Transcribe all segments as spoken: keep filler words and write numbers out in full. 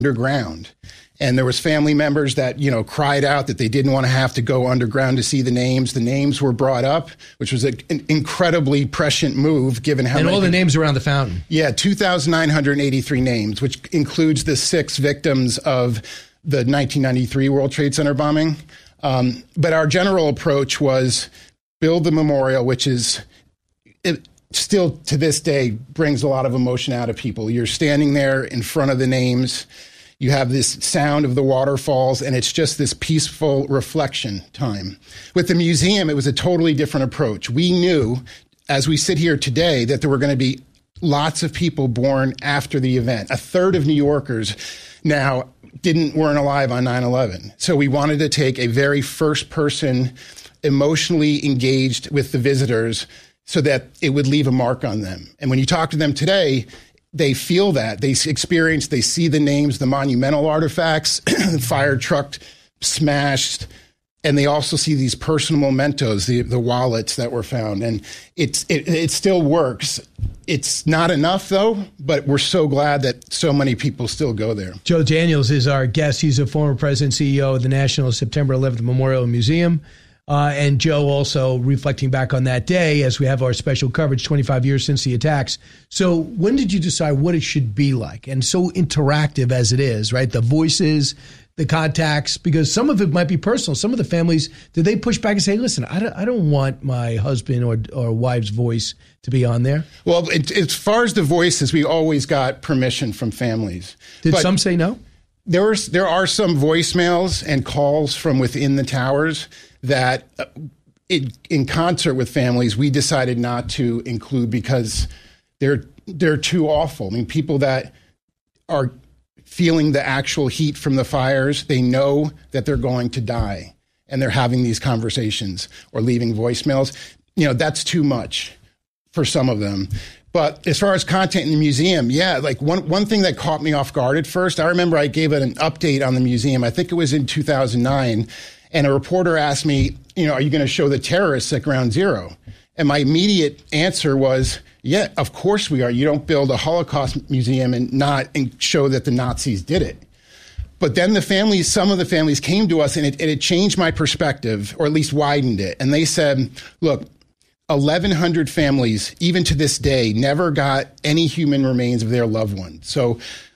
underground. And there was family members that, you know, cried out that they didn't want to have to go underground to see the names. The names were brought up, which was a, an incredibly prescient move given how and many... all the names around the fountain. Yeah, two thousand nine hundred eighty-three names, which includes the six victims of the nineteen ninety-three World Trade Center bombing. Um, but our general approach was build the memorial, which is... It, still to this day brings a lot of emotion out of people. You're standing there in front of the names. You have this sound of the waterfalls, and it's just this peaceful reflection time. With the museum, it was a totally different approach. We knew, as we sit here today, that there were going to be lots of people born after the event. A third of New Yorkers now didn't weren't alive on nine eleven. So we wanted to take a very first-person, emotionally engaged with the visitors so that it would leave a mark on them. And when you talk to them today, they feel that. They experience, they see the names, the monumental artifacts, the fire truck smashed, and they also see these personal mementos, the, the wallets that were found. And it's it, it still works. It's not enough, though, but we're so glad that so many people still go there. Joe Daniels is our guest. He's a former president, C E O of the National September eleventh Memorial Museum. Uh, and Joe also reflecting back on that day as we have our special coverage, twenty-five years since the attacks. So when did you decide what it should be like? And so interactive as it is, right? The voices, the contacts, because some of it might be personal. Some of the families, did they push back and say, listen, I don't, I don't want my husband or, or wife's voice to be on there? Well, it, as far as the voices, we always got permission from families. Did but some say no? There, was, there are some voicemails and calls from within the towers that uh, it, in concert with families, we decided not to include because they're they're too awful. I mean, people that are feeling the actual heat from the fires, they know that they're going to die, and they're having these conversations or leaving voicemails. You know, that's too much for some of them. But as far as content in the museum, yeah, like one one thing that caught me off guard at first, I remember I gave it an update on the museum. I think it was in two thousand nine. And a reporter asked me, you know, are you going to show the terrorists at Ground Zero? And my immediate answer was, yeah, of course we are. You don't build a Holocaust museum and not and show that the Nazis did it. But then the families, some of the families came to us and it, and it changed my perspective, or at least widened it. And they said, look, eleven hundred families, even to this day, never got any human remains of their loved ones. So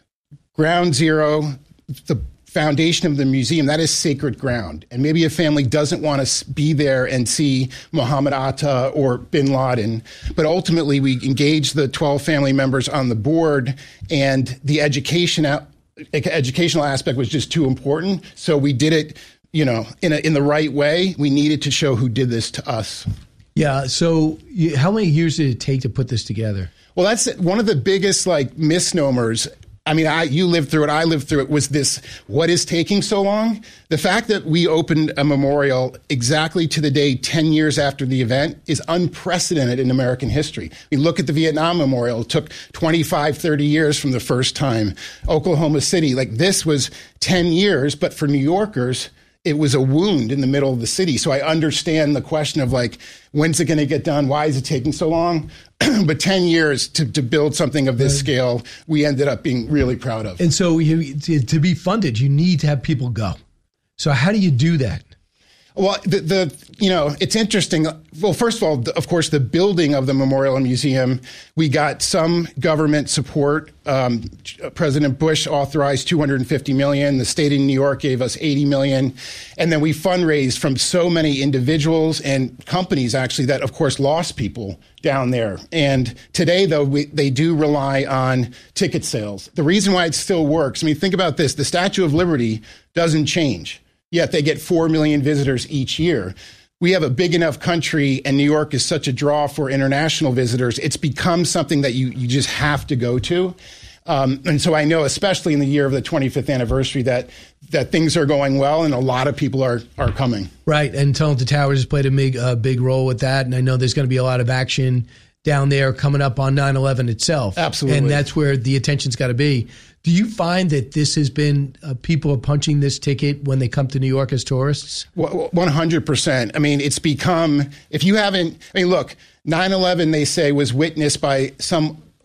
Ground Zero, the foundation of the museum, that is sacred ground. And maybe a family doesn't want to be there and see Muhammad Atta or bin Laden. But ultimately, we engaged the twelve family members on the board, and the education out, educational aspect was just too important. So we did it, you know, in a, in the right way. We needed to show who did this to us. Yeah. So you, how many years did it take to put this together? Well, that's one of the biggest like misnomers. I mean, I, you lived through it. I lived through it. Was this, what is taking so long? The fact that we opened a memorial exactly to the day ten years after the event is unprecedented in American history. We look at the Vietnam Memorial. It took twenty-five, thirty years from the first time. Oklahoma City, like this was ten years, but for New Yorkers, it was a wound in the middle of the city. So I understand the question of like, when's it going to get done? Why is it taking so long? But ten years to, to build something of this scale, we ended up being really proud of. And so you, to, to be funded, you need to have people go. So how do you do that? Well, the, the you know, it's interesting. Well, first of all, the, of course, the building of the memorial and museum, we got some government support. Um, President Bush authorized two hundred fifty million dollars. The state of New York gave us eighty million dollars. And then we fundraised from so many individuals and companies, actually, that, of course, lost people down there. And today, though, we, they do rely on ticket sales. The reason why it still works, I mean, think about this. The Statue of Liberty doesn't change. Yet they get four million visitors each year. We have a big enough country, and New York is such a draw for international visitors. It's become something that you, you just have to go to. Um, and so I know, especially in the year of the twenty-fifth anniversary, that that things are going well and a lot of people are are coming. Right. And Tunnel to Towers has played a big, uh, big role with that. And I know there's going to be a lot of action down there coming up on nine eleven itself. Absolutely. And that's where the attention's got to be. Do you find that this has been, uh, people are punching this ticket when they come to New York as tourists? one hundred percent. I mean, it's become, if you haven't, I mean, look, nine eleven, they say, was witnessed by some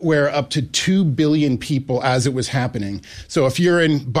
where up to two billion people as it was happening. So if you're in